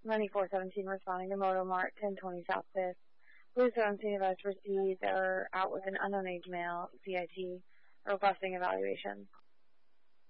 9417 responding to Moto Mart, 1020 South 5th. Blue 17 of us received or out with an unknown age male, CIT, requesting evaluation.